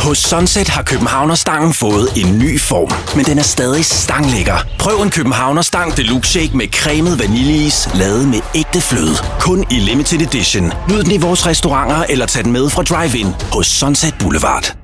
Hos Sunset har Københavnerstangen fået en ny form, men den er stadig stanglækker. Prøv en Københavnerstang Deluxe Shake med cremet vaniljeis, lavet med ægte fløde. Kun i limited edition. Nyd den i vores restauranter eller tag den med fra drive-in hos Sunset Boulevard.